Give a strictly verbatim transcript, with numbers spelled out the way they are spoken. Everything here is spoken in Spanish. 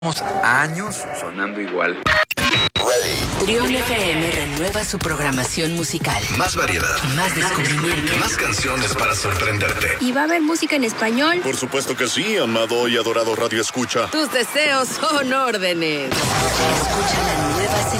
Años sonando igual. Trión F M renueva su programación musical. Más variedad. Más descubrimiento. Más canciones para sorprenderte. ¿Y va a haber música en español? Por supuesto que sí, amado y adorado Radio Escucha. Tus deseos son órdenes. Escucha la nueva